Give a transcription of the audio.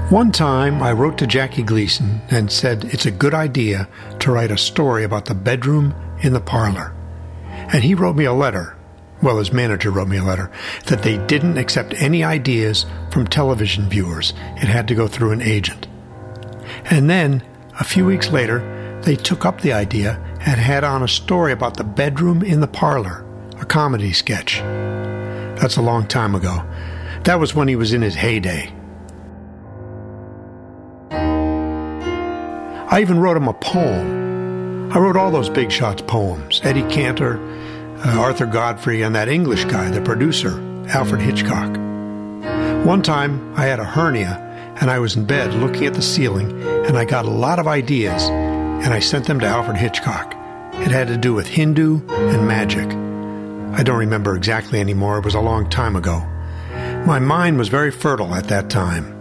One time I wrote to Jackie Gleason and said it's a good idea to write a story about the bedroom in the parlor. And he wrote me a letter, well, his manager wrote me a letter, that they didn't accept any ideas from television viewers. It had to go through an agent. And then, a few weeks later, they took up the idea and had on a story about the bedroom in the parlor, a comedy sketch. That's a long time ago. That was when he was in his heyday. I even wrote him a poem. I wrote all those Big Shots poems. Eddie Cantor, Arthur Godfrey, and that English guy, the producer, Alfred Hitchcock. One time, I had a hernia, and I was in bed looking at the ceiling, and I got a lot of ideas, and I sent them to Alfred Hitchcock. It had to do with Hindu and magic. I don't remember exactly anymore. It was a long time ago. My mind was very fertile at that time.